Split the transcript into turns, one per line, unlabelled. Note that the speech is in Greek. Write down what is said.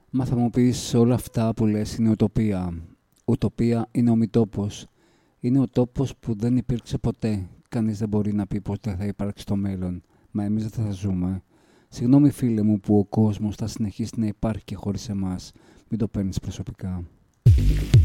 Μα θα μου πεις, όλα αυτά που λες είναι ουτοπία. Ουτοπία είναι ο μη τόπος. Είναι ο τόπος που δεν υπήρξε ποτέ. Κανείς δεν μπορεί να πει πότε θα υπάρξει το μέλλον. Μα εμείς δεν θα ζούμε. Συγγνώμη φίλε μου που ο κόσμος θα συνεχίσει να υπάρχει και χωρίς εμάς. Μην το παίρνεις προσωπικά.